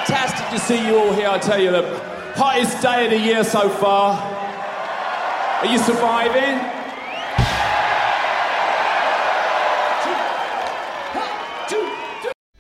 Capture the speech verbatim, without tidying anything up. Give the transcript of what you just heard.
fantastic to see you all here. I tell you, the hottest day of the year so far. Are you surviving?